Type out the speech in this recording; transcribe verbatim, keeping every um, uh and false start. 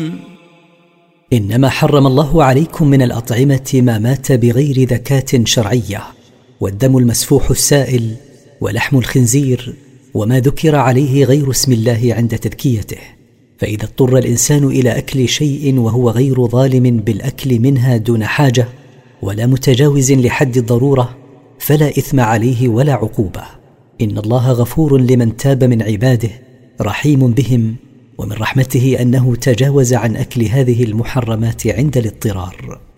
إنما حرم الله عليكم من الأطعمة ما مات بغير ذكاة شرعية، والدم المسفوح السائل، ولحم الخنزير، وما ذكر عليه غير اسم الله عند تذكيته. فإذا اضطر الإنسان إلى أكل شيء وهو غير ظالم بالأكل منها دون حاجة ولا متجاوز لحد الضرورة فلا إثم عليه ولا عقوبة. إن الله غفور لمن تاب من عباده رحيم بهم، ومن رحمته أنه تجاوز عن أكل هذه المحرمات عند الاضطرار.